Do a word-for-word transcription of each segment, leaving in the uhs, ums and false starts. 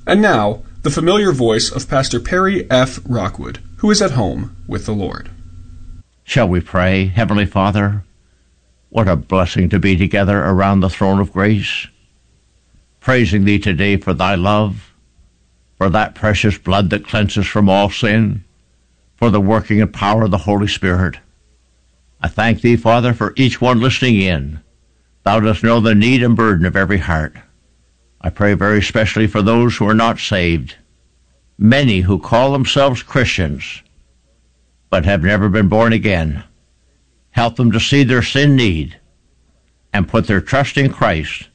And now, the familiar voice of Pastor Perry F. Rockwood, who is at home with the Lord. Shall we pray? Heavenly Father, what a blessing to be together around the throne of grace, praising Thee today for Thy love, for that precious blood that cleanses from all sin, for the working and power of the Holy Spirit. I thank Thee, Father, for each one listening in. Thou dost know the need and burden of every heart. I pray very especially for those who are not saved, many who call themselves Christians, but have never been born again. Help them to see their sin need and put their trust in Christ.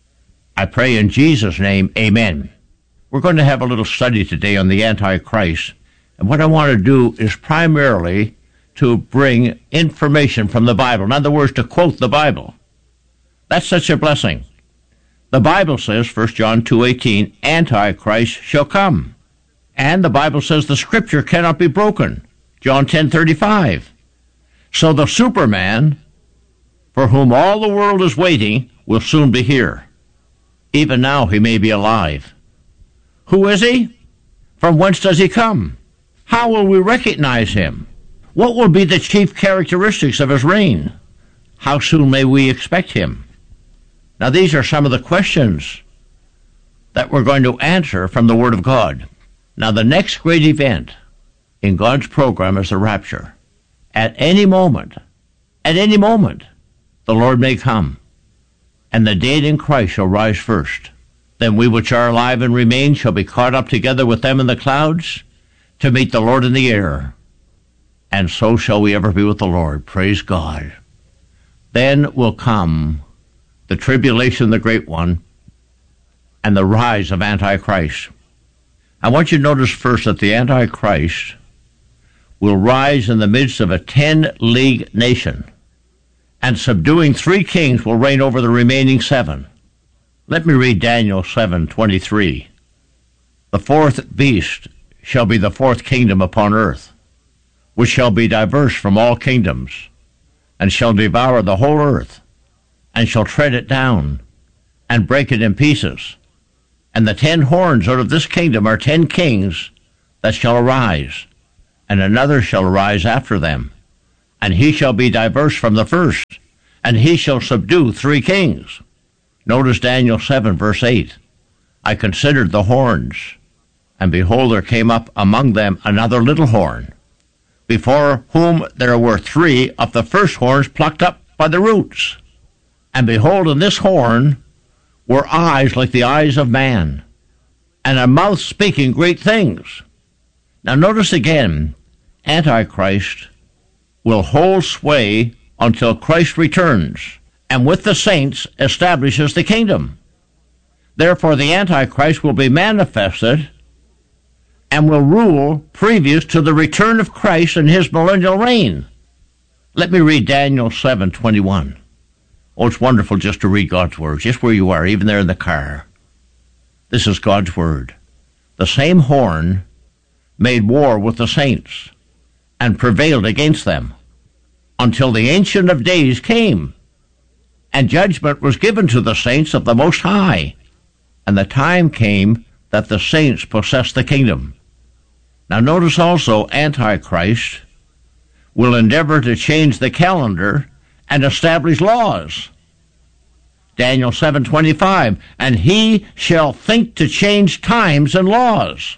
I pray in Jesus' name, amen. We're going to have a little study today on the Antichrist, and what I want to do is primarily to bring information from the Bible. In other words, to quote the Bible. That's such a blessing. The Bible says, First John two eighteen, Antichrist shall come. And the Bible says the Scripture cannot be broken, John ten thirty-five. So the Superman, for whom all the world is waiting, will soon be here. Even now he may be alive. Who is he? From whence does he come? How will we recognize him? What will be the chief characteristics of his reign? How soon may we expect him? Now, these are some of the questions that we're going to answer from the Word of God. Now, the next great event in God's program is the rapture. At any moment, at any moment, the Lord may come, and the dead in Christ shall rise first. Then we which are alive and remain shall be caught up together with them in the clouds to meet the Lord in the air. And so shall we ever be with the Lord. Praise God. Then will come the tribulation, the great one, and the rise of Antichrist. I want you to notice first that the Antichrist will rise in the midst of a ten-league nation, and subduing three kings will reign over the remaining seven. Let me read Daniel seven twenty-three. The fourth beast shall be the fourth kingdom upon earth, which shall be diverse from all kingdoms, and shall devour the whole earth, and shall tread it down, and break it in pieces. And the ten horns out of this kingdom are ten kings that shall arise, and another shall arise after them, and he shall be diverse from the first, and he shall subdue three kings. Notice Daniel seven, verse eight. I considered the horns, and behold, there came up among them another little horn, before whom there were three of the first horns plucked up by the roots. And behold, in this horn were eyes like the eyes of man, and a mouth speaking great things. Now notice again, Antichrist will hold sway until Christ returns, and with the saints establishes the kingdom. Therefore the Antichrist will be manifested and will rule previous to the return of Christ and his millennial reign. Let me read Daniel seven twenty-one. Oh, it's wonderful just to read God's Word, just where you are, even there in the car. This is God's Word. The same horn made war with the saints and prevailed against them until the Ancient of Days came, and judgment was given to the saints of the Most High. And the time came that the saints possessed the kingdom. Now notice also, Antichrist will endeavor to change the calendar and establish laws. Daniel seven twenty-five, and he shall think to change times and laws.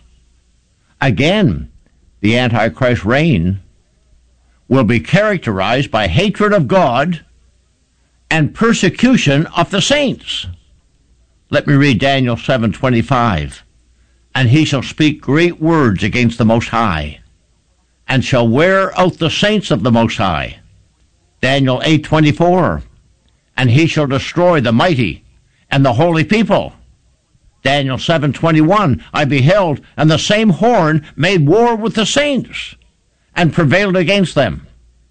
Again, the Antichrist reign will be characterized by hatred of God and persecution of the saints. Let me read Daniel seven twenty-five. And he shall speak great words against the Most High, and shall wear out the saints of the Most High. Daniel eight twenty-four, and he shall destroy the mighty and the holy people. Daniel seven twenty-one, I beheld, and the same horn made war with the saints, and prevailed against them.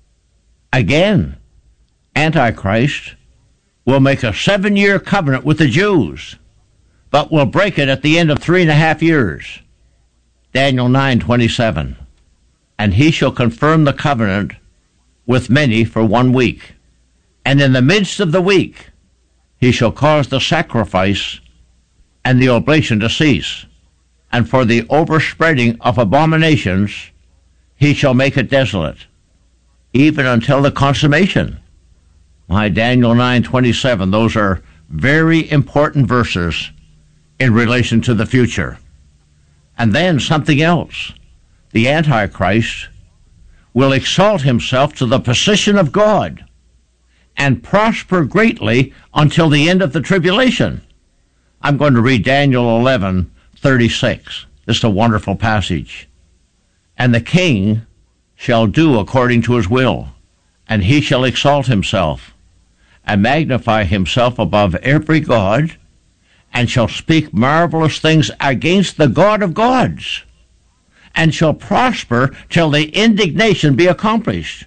Again, Antichrist will make a seven-year covenant with the Jews, but will break it at the end of three and a half years. Daniel nine twenty-seven, and he shall confirm the covenant with many for one week. And in the midst of the week he shall cause the sacrifice and the oblation to cease. and for the overspreading of abominations he shall make it desolate, even until the consummation. My Daniel nine twenty-seven, those are very important verses in relation to the future. And then something else. The Antichrist will exalt himself to the position of God and prosper greatly until the end of the tribulation. I'm going to read Daniel eleven thirty-six. This is a wonderful passage. And the king shall do according to his will, and he shall exalt himself, and magnify himself above every god, and shall speak marvelous things against the God of gods, and shall prosper till the indignation be accomplished.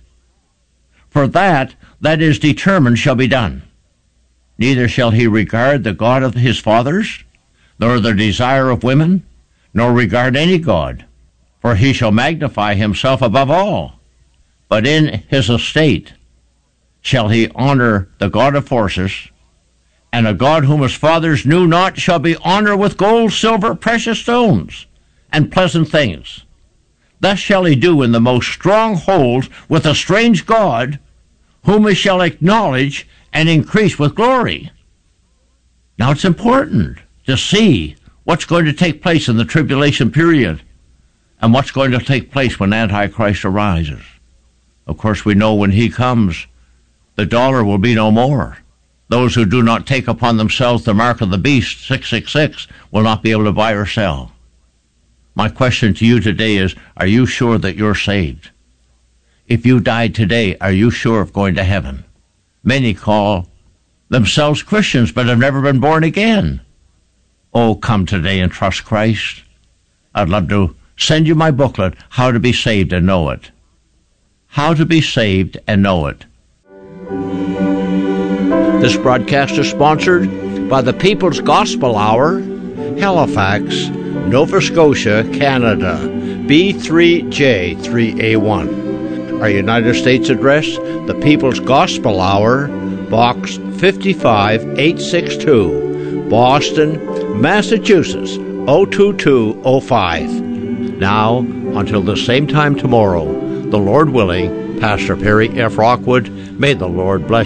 For that that is determined shall be done. Neither shall he regard the God of his fathers, nor the desire of women, nor regard any god, for he shall magnify himself above all. But in his estate shall he honor the God of forces, and a God whom his fathers knew not shall be honored with gold, silver, precious stones, and pleasant things. Thus shall he do in the most strongholds with a strange God, whom he shall acknowledge and increase with glory. Now it's important to see what's going to take place in the tribulation period and what's going to take place when Antichrist arises. Of course, we know when he comes, the dollar will be no more. Those who do not take upon themselves the mark of the beast, six six six, will not be able to buy or sell. My question to you today is, are you sure that you're saved? If you died today, are you sure of going to heaven? Many call themselves Christians, but have never been born again. Oh, come today and trust Christ. I'd love to send you my booklet, How to Be Saved and Know It. How to Be Saved and Know It. This broadcast is sponsored by the People's Gospel Hour, Halifax, Nova Scotia, Canada, B three J three A one. Our United States address, the People's Gospel Hour, Box fifty-five eight sixty-two, Boston, Massachusetts, oh two two oh five. Now, until the same time tomorrow, the Lord willing, Pastor Perry F. Rockwood, may the Lord bless